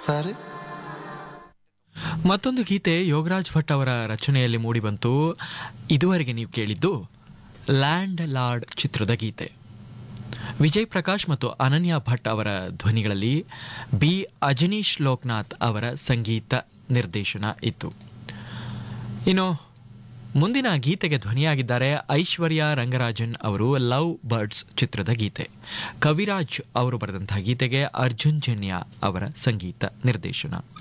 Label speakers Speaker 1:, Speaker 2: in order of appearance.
Speaker 1: ಸಾರಿ.
Speaker 2: ಮತ್ತೊಂದು ಗೀತೆ ಯೋಗರಾಜ್ ಭಟ್ ಅವರ ರಚನೆಯಲ್ಲಿ ಮೂಡಿಬಂತು. ಇದುವರೆಗೆ ನೀವು ಕೇಳಿದ್ದು ಲ್ಯಾಂಡ್ ಲಾರ್ಡ್ ಚಿತ್ರದ ಗೀತೆ. ವಿಜಯ್ ಪ್ರಕಾಶ್ ಮತ್ತು ಅನನ್ಯ ಭಟ್ ಅವರ ಧ್ವನಿಗಳಲ್ಲಿ ಬಿ ಅಜನೀಶ್ ಲೋಕನಾಥ್ ಅವರ ಸಂಗೀತ ನಿರ್ದೇಶನ ಇತ್ತು. ಇನ್ನು ಮುಂದಿನ ಗೀತೆಗೆ ಧ್ವನಿಯಾಗಿದ್ದಾರೆ ಐಶ್ವರ್ಯ ರಂಗರಾಜನ್ ಅವರು. ಲವ್ ಬರ್ಡ್ಸ್ ಚಿತ್ರದ ಗೀತೆ. ಕವಿರಾಜ್ ಅವರು ಬರೆದಂತಹ ಗೀತೆಗೆ ಅರ್ಜುನ್ ಜನ್ಯ ಅವರ ಸಂಗೀತ ನಿರ್ದೇಶನ.